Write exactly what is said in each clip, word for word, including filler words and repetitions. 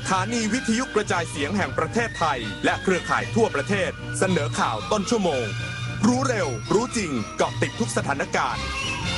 ถานีวิทยุกระจายเสียงแห่งประเทศไทยและเครือข่ายทั่วประเทศเสนอข่าวต้นชั่วโมงรู้เร็วรู้จริงเกาะติดทุกสถานการณ์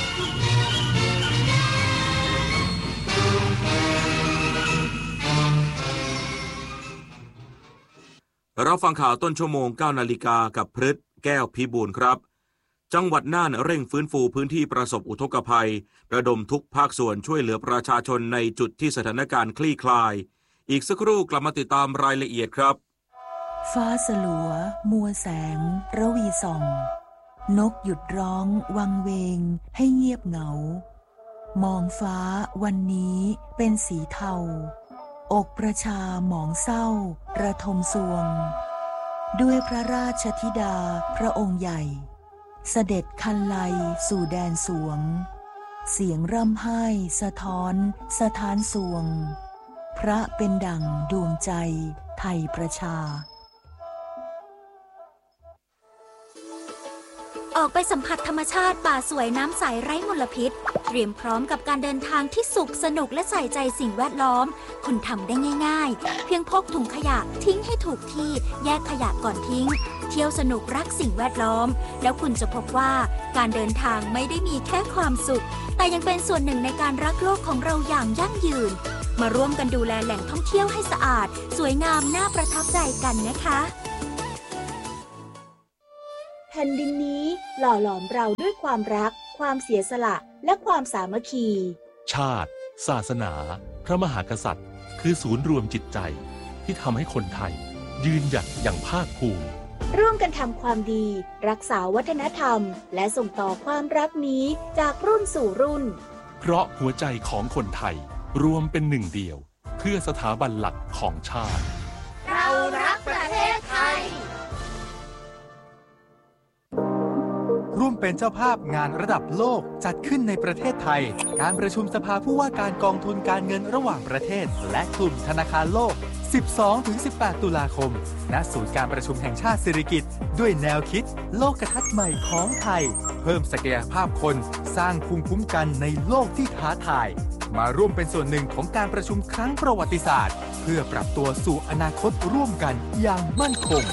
เราฟังข่าวต้นชั่วโมง เก้านาฬิกากับพฤทธิ์แก้วพิบูลครับจังหวัดน่านเร่งฟื้นฟูพื้นที่ประสบอุทกภัยระดมทุกภาคส่วนช่วยเหลือประชาชนในจุดที่สถานการณ์คลี่คลายอีกสักครู่กลับมาติดตามรายละเอียดครับฟ้าสลัวมัวแสงระวีส่องนกหยุดร้องวังเวงให้เงียบเหงามองฟ้าวันนี้เป็นสีเทาอกประชาหมองเศร้าระทมสวงด้วยพระราชธิดาพระองค์ใหญ่เสด็จคันไลสู่แดนสวงเสียงร่ำไห้สะท้อนสะท้านสวงพระเป็นดั่งดวงใจไทยประชาออกไปสัมผัสธรรมชาติป่าสวยน้ำใสไร้มลพิษเตรียมพร้อมกับการเดินทางที่สุขสนุกและใส่ใจสิ่งแวดล้อมคุณทำได้ง่ายๆเพียงพกถุงขยะทิ้งให้ถูกที่แยกขยะก่อนทิ้งเที่ยวสนุกรักสิ่งแวดล้อมแล้วคุณจะพบว่าการเดินทางไม่ได้มีแค่ความสุขแต่ยังเป็นส่วนหนึ่งในการรักโลกของเราอย่างยั่งยืนมาร่วมกันดูแลแหล่งท่องเที่ยวให้สะอาดสวยงามน่าประทับใจกันนะคะแผ่นดินนี้หล่อหลอมเราด้วยความรักความเสียสละและความสามัคคีชาติศาสนาพระมหากษัตริย์คือศูนย์รวมจิตใจที่ทำให้คนไทยยืนหยัดอย่างภาคภูมิร่วมกันทำความดีรักษาวัฒนธรรมและส่งต่อความรักนี้จากรุ่นสู่รุ่นเพราะหัวใจของคนไทยรวมเป็นหนึ่งเดียวเพื่อสถาบันหลักของชาติเรารักประเทศไทยร่วมเป็นเจ้าภาพงานระดับโลกจัดขึ้นในประเทศไทยการประชุมสภาผู้ว่าการกองทุนการเงินระหว่างประเทศและกลุ่มธนาคารโลก สิบสองถึงสิบแปด ตุลาคมณศูนย์การประชุมแห่งชาติสิริกิติ์ด้วยแนวคิดโลกทัศน์ใหม่ของไทยเพิ่มศักยภาพคนสร้างภูมิคุ้มกันในโลกที่ท้าทายมาร่วมเป็นส่วนหนึ่งของการประชุมครั้งประวัติศาสตร์เพื่อปรับตัวสู่อนาคตร่วมกันอย่างมั่นคง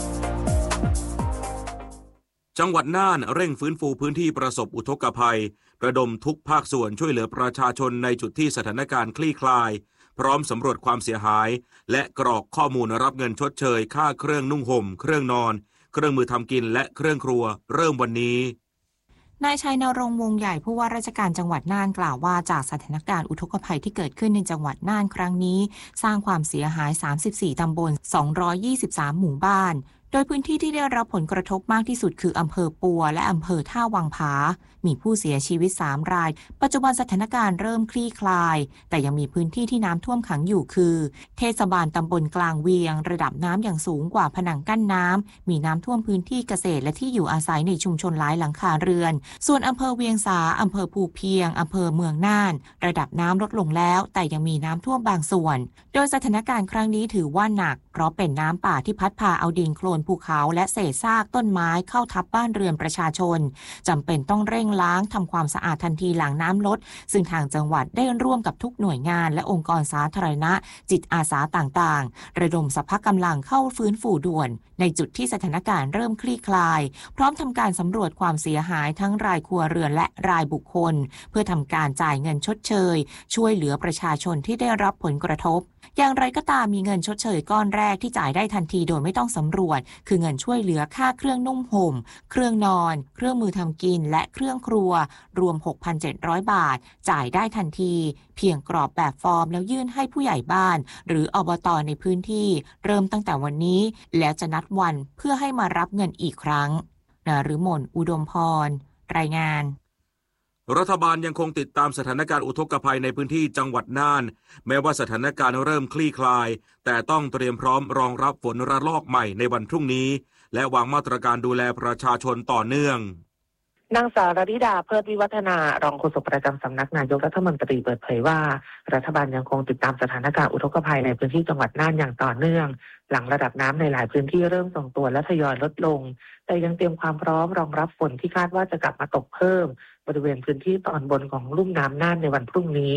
จังหวัดน่านเร่งฟื้นฟูพื้นที่ประสบอุทกภัยระดมทุกภาคส่วนช่วยเหลือประชาชนในจุดที่สถานการณ์คลี่คลายพร้อมสำรวจความเสียหายและกรอกข้อมูลรับเงินชดเชยค่าเครื่องนุ่งห่มเครื่องนอนเครื่องมือทำกินและเครื่องครัวเริ่มวันนี้นายชัยนรงค์วงใหญ่ผู้ว่าราชการจังหวัดน่านกล่าวว่าจากสถานการณ์อุทกภัยที่เกิดขึ้นในจังหวัดน่านครั้งนี้สร้างความเสียหายสามสิบสี่ตำบลสองร้อยยี่สิบสามหมู่บ้านโดยพื้นที่ที่ได้รับผลกระทบมากที่สุดคืออำเภอปัวและอำเภอท่าวังผามีผู้เสียชีวิตสามรายปัจจุบันสถานการณ์เริ่มคลี่คลายแต่ยังมีพื้นที่ที่น้ำท่วมขังอยู่คือเทศบาลตำบลกลางเวียงระดับน้ำอย่างสูงกว่าผนังกั้นน้ำมีน้ำท่วมพื้นที่เกษตรและที่อยู่อาศัยในชุมชนหลายหลังคาเรือนส่วนอำเภอเวียงสาอำเภอภูเพียงอำเภอเมืองน่านระดับน้ำลดลงแล้วแต่ยังมีน้ำท่วมบางส่วนโดยสถานการณ์ครั้งนี้ถือว่าหนักเพราะเป็นน้ำป่าที่พัดพาเอาดินโคลนภูเขาและเศษซากต้นไม้เข้าทับบ้านเรือนประชาชนจำเป็นต้องเร่งล้างทำความสะอาดทันทีหลังน้ำลดซึ่งทางจังหวัดได้ร่วมกับทุกหน่วยงานและองค์กรสาธารณะจิตอาสาต่างๆระดมสรรพกำลังเข้าฟื้นฟูด่วนในจุดที่สถานการณ์เริ่มคลี่คลายพร้อมทำการสำรวจความเสียหายทั้งรายครัวเรือนและรายบุคคลเพื่อทำการจ่ายเงินชดเชยช่วยเหลือประชาชนที่ได้รับผลกระทบอย่างไรก็ตามมีเงินชดเชยก้อนแรกที่จ่ายได้ทันทีโดยไม่ต้องสำรวจคือเงินช่วยเหลือค่าเครื่องนุ่งห่มเครื่องนอนเครื่องมือทำกินและเครื่องครัวรวม หกพันเจ็ดร้อย บาทจ่ายได้ทันทีเพียงกรอกแบบฟอร์มแล้วยื่นให้ผู้ใหญ่บ้านหรืออบต.ในพื้นที่เริ่มตั้งแต่วันนี้แล้วจะนัดวันเพื่อให้มารับเงินอีกครั้งนฤมลอุดมพรรายงานรัฐบาลยังคงติดตามสถานการณ์อุทกภัยในพื้นที่จังหวัดน่านแม้ว่าสถานการณ์เริ่มคลี่คลายแต่ต้องเตรียมพร้อมรองรับฝนระลอกใหม่ในวันพรุ่งนี้และวางมาตรการดูแลประชาชนต่อเนื่องนางสาวรธิดาเพิดวิวัฒนารองโฆษกประจำสำนักนายกรัฐมนตรีเปิดเผยว่ารัฐบาลยังคงติดตามสถานการณ์อุทกภัยในพื้นที่จังหวัดน่านอย่างต่อเนื่องหลังระดับน้ำในหลายพื้นที่เริ่มทรงตัวและทยอยลดลงแต่ยังเตรียมความพร้อมรองรับฝนที่คาดว่าจะกลับมาตกเพิ่มบริเวณพื้นที่ตอนบนของลุ่มน้ำน่านในวันพรุ่งนี้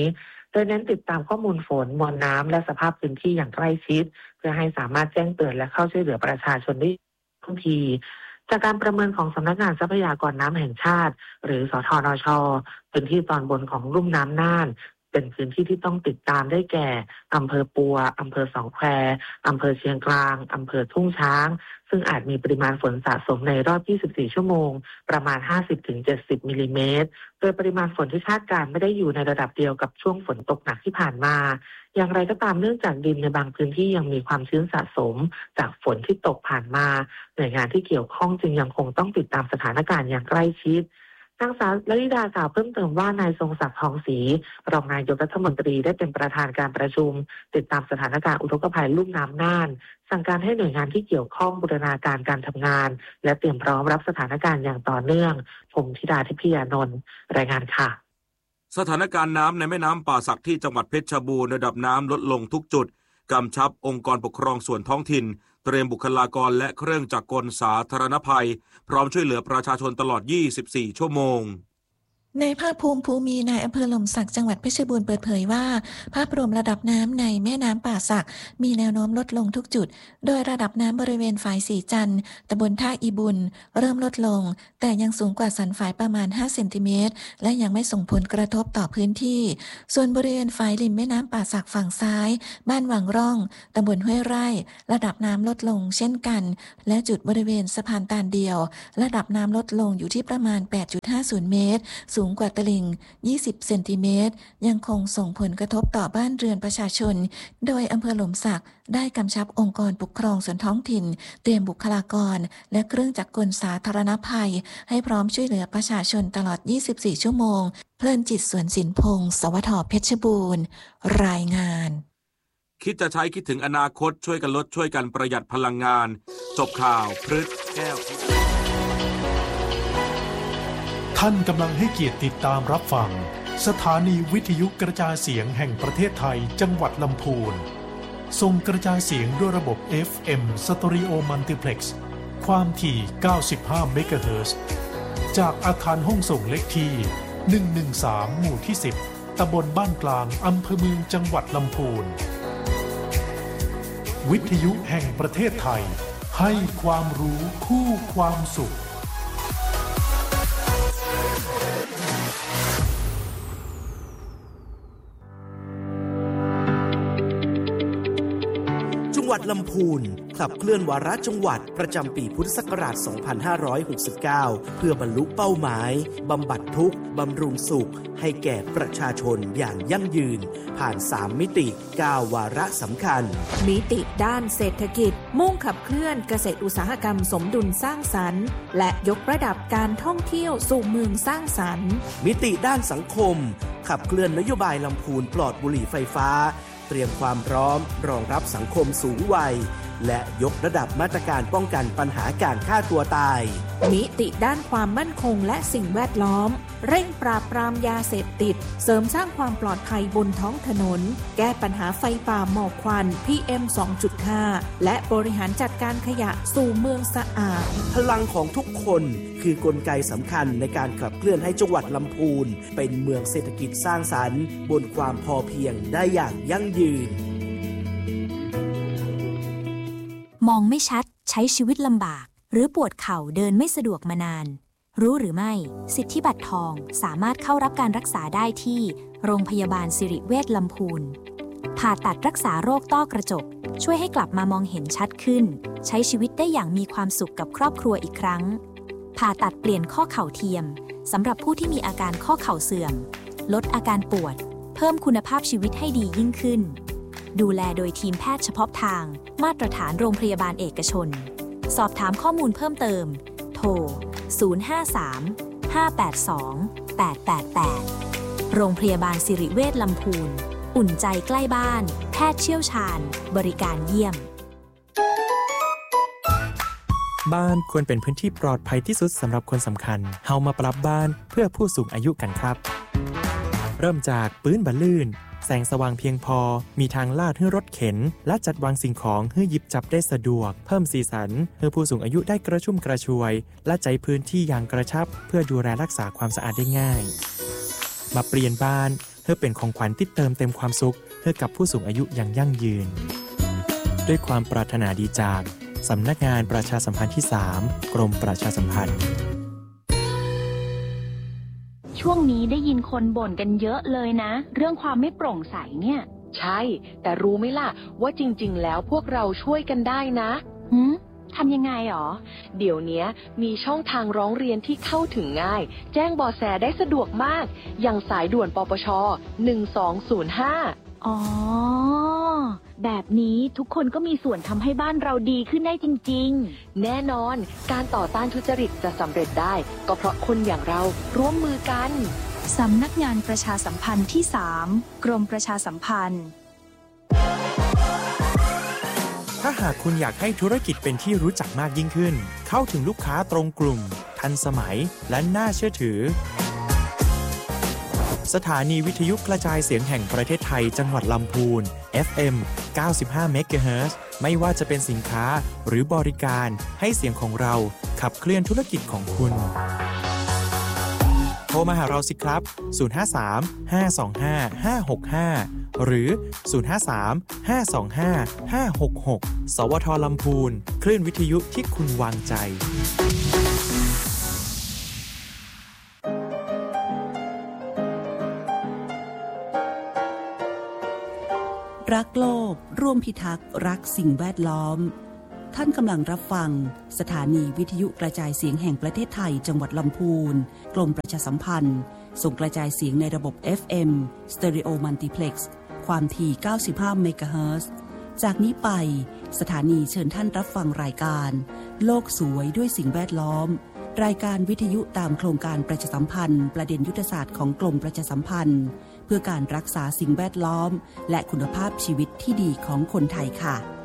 โดยเน้นติดตามข้อมูลฝนมวลน้ำและสภาพพื้นที่อย่างใกล้ชิดเพื่อให้สามารถแจ้งเตือนและเข้าช่วยเหลือประชาชนได้ทันทีจากการประเมินของสำนักงานทรัพยากรน้ำแห่งชาติหรือสทนช.พื้นที่ตอนบนของลุ่มน้ำน่านเป็นพื้นที่ที่ต้องติดตามได้แก่อำเภอปัวอำเภอสองแควอำเภอเชียงกลางอำเภอทุ่งช้างซึ่งอาจมีปริมาณฝนสะสมในรอบยี่สิบสี่ชั่วโมงประมาณ ห้าสิบถึงเจ็ดสิบ มิลลิเมตรโดยปริมาณฝนที่คาดการณ์ไม่ได้อยู่ในระดับเดียวกับช่วงฝนตกหนักที่ผ่านมาอย่างไรก็ตามเนื่องจากดินในบางพื้นที่ยังมีความชื้นสะสมจากฝนที่ตกผ่านมาหน่วยงานที่เกี่ยวข้องจึงยังคงต้องติดตามสถานการณ์อย่างใกล้ชิดนางสาวลลิดากล่าวเพิ่มเติมว่านายทรงศักดิ์ทองศรีรองนายกรัฐมนตรีได้เป็นประธานการประชุมติดตามสถานการณ์อุทกภัยลุ่มน้ำน่านสั่งการให้หน่วยงานที่เกี่ยวข้องบูรณาการการทำงานและเตรียมพร้อมรับสถานการณ์อย่างต่อเนื่องผมธิดาทิพยานนท์รายงานค่ะสถานการณ์น้ำในแม่น้ำป่าสักที่จังหวัดเพชรบูรณ์ระดับน้ำลดลงทุกจุดกำชับองค์กรปกครองส่วนท้องถิ่นเตรียมบุคลากรและเครื่องจักรกลสาธารณภัยพร้อมช่วยเหลือประชาชนตลอดยี่สิบสี่ชั่วโมงนายภาคภูมิภูมีนายอำเภอหล่มสักจังหวัดเพชรบูรณ์เปิดเผยว่าภาพรวมระดับน้ำในแม่น้ำป่าสักมีแนวโน้มลดลงทุกจุดโดยระดับน้ำบริเวณฝายสีจันทร์ตำบลท่าอีบุญเริ่มลดลงแต่ยังสูงกว่าสันฝายประมาณห้าเซนติเมตรและยังไม่ส่งผลกระทบต่อพื้นที่ส่วนบริเวณฝายริมแม่น้ำป่าสักฝั่งซ้ายบ้านวังร่องตำบลห้วยไร่ระดับน้ำลดลงเช่นกันและจุดบริเวณสะพานตาลเดียวระดับน้ำลดลงอยู่ที่ประมาณ แปดจุดห้าศูนย์ เมตรสูงกว่าตลิ่งยี่สิบเซนติเมตรยังคงส่งผลกระทบต่อบ้านเรือนประชาชนโดยอำเภอหล่มสักได้กำชับองค์กรปกครองส่วนท้องถิ่นเตรียมบุคลากรและเครื่องจักรกลสาธารณภัยให้พร้อมช่วยเหลือประชาชนตลอดยี่สิบสี่ชั่วโมงเพลินจิตสวนสินพงศ์สวทเพชรบูรณ์รายงานคิดจะใช้คิดถึงอนาคตช่วยกันลดช่วยกันประหยัดพลังงานจบข่าวพฤษแก้วท่านกำลังให้เกียรติติดตามรับฟังสถานีวิทยุกระจายเสียงแห่งประเทศไทยจังหวัดลำพูนส่งกระจายเสียงด้วยระบบ เอฟ เอ็ม Stereo Multiplex ความถี่เก้าสิบห้าเมกะเฮิรตซ์จากอาคารห้องส่งเลขที่หนึ่งหนึ่งสามหมู่ที่สิบตำบลบ้านกลางอำเภอเมืองจังหวัดลำพูนวิทยุแห่งประเทศไทยให้ความรู้คู่ความสุขจังหวัดลำพูนขับเคลื่อนวาระจังหวัดประจำปีพุทธศักราช สองพันห้าร้อยหกสิบเก้า เพื่อบรรลุเป้าหมายบำบัดทุกข์บำรุงสุขให้แก่ประชาชนอย่างยั่งยืนผ่านสามมิติเก้าวาระสำคัญมิติด้านเศรษฐกิจมุ่งขับเคลื่อนเกษตรอุตสาหกรรมสมดุลสร้างสรรค์และยกระดับการท่องเที่ยวสู่เมืองสร้างสรรค์มิติด้านสังคมขับเคลื่อนนโยบายลำพูนปลอดบุหรี่ไฟฟ้าเตรียมความพร้อมรองรับสังคมสูงวัยและยกระดับมาตรการป้องกันปัญหาการฆ่าตัวตายมิติด้านความมั่นคงและสิ่งแวดล้อมเร่งปราบปรามยาเสพติดเสริมสร้างความปลอดภัยบนท้องถนนแก้ปัญหาไฟป่าหมอกควัน พี เอ็ม สองจุดห้า และบริหารจัดการขยะสู่เมืองสะอาดพลังของทุกคนคือกลไกสำคัญในการขับเคลื่อนให้จังหวัดลำพูนเป็นเมืองเศรษฐกิจสร้างสรรค์บนความพอเพียงได้อย่างยั่งยืนมองไม่ชัดใช้ชีวิตลำบากหรือปวดเข่าเดินไม่สะดวกมานานรู้หรือไม่สิทธิบัตรทองสามารถเข้ารับการรักษาได้ที่โรงพยาบาลสิริเวชลำพูนผ่าตัดรักษาโรคต้อกระจกช่วยให้กลับมามองเห็นชัดขึ้นใช้ชีวิตได้อย่างมีความสุขกับครอบครัวอีกครั้งผ่าตัดเปลี่ยนข้อเข่าเทียมสำหรับผู้ที่มีอาการข้อเข่าเสื่อมลดอาการปวดเพิ่มคุณภาพชีวิตให้ดียิ่งขึ้นดูแลโดยทีมแพทย์เฉพาะทางมาตรฐานโรงพยาบาลเอกชนสอบถามข้อมูลเพิ่มเติมโทรศูนย์ ห้า สาม ห้า แปด สอง แปด แปด แปดโรงพยาบาลสิริเวชลำพูนอุ่นใจใกล้บ้านแพทย์เชี่ยวชาญบริการเยี่ยมบ้านควรเป็นพื้นที่ปลอดภัยที่สุดสำหรับคนสำคัญเฮามาปรับบ้านเพื่อผู้สูงอายุกันครับเริ่มจากปื้นบะลื่นแสงสว่างเพียงพอมีทางลาดให้รถเข็นและจัดวางสิ่งของให้หยิบจับได้สะดวกเพิ่มสีสันให้ผู้สูงอายุได้กระชุ่มกระชวยและใจพื้นที่อย่างกระชับเพื่อดูแลรักษาความสะอาดได้ง่ายมาเปลี่ยนบ้านเพื่อเป็นของขวัญที่เติมเต็มความสุขให้กับผู้สูงอายุอย่างยั่งยืนด้วยความปรารถนาดีจากสำนักงานประชาสัมพันธ์ที่สามกรมประชาสัมพันธ์ช่วงนี้ได้ยินคนบ่นกันเยอะเลยนะเรื่องความไม่โปร่งใสเนี่ยใช่แต่รู้ไหมล่ะว่าจริงๆแล้วพวกเราช่วยกันได้นะหืมทำยังไงหรอเดี๋ยวนี้มีช่องทางร้องเรียนที่เข้าถึงง่ายแจ้งเบาะแสได้สะดวกมากอย่างสายด่วนปปชหนึ่งสองศูนย์ห้าอ๋อแบบนี้ทุกคนก็มีส่วนทำให้บ้านเราดีขึ้นได้จริงๆแน่นอนการต่อต้านทุจริตจะสำเร็จได้ก็เพราะคนอย่างเราร่วมมือกันสำนักงานประชาสัมพันธ์ที่สามกรมประชาสัมพันธ์ถ้าหากคุณอยากให้ธุรกิจเป็นที่รู้จักมากยิ่งขึ้นเข้าถึงลูกค้าตรงกลุ่มทันสมัยและน่าเชื่อถือสถานีวิทยุกระจายเสียงแห่งประเทศไทยจังหวัดลำพูน เอฟ เอ็ม เก้าสิบห้า เมกะเฮิรตซ์ ไม่ว่าจะเป็นสินค้าหรือบริการให้เสียงของเราขับเคลื่อนธุรกิจของคุณโทรมาหาเราสิครับ ศูนย์ ห้า สาม ห้า สอง ห้า ห้า หก ห้า หรือ ศูนย์ ห้า สาม ห้า สอง ห้า ห้า หก หก สวท.ลำพูนคลื่นวิทยุที่คุณวางใจรักโลกร่วมพิทักษ์รักสิ่งแวดล้อมท่านกำลังรับฟังสถานีวิทยุกระจายเสียงแห่งประเทศไทยจังหวัดลำพูนกรมประชาสัมพันธ์ส่งกระจายเสียงในระบบ เอฟ เอ็ม Stereo Multiplex ความถี่ เก้าสิบห้า เมกะเฮิรตซ์ จากนี้ไปสถานีเชิญท่านรับฟังรายการโลกสวยด้วยสิ่งแวดล้อมรายการวิทยุตามโครงการประชาสัมพันธ์ประเด็นยุทธศาสตร์ของกรมประชาสัมพันธ์เพื่อการรักษาสิ่งแวดล้อมและคุณภาพชีวิตที่ดีของคนไทยค่ะ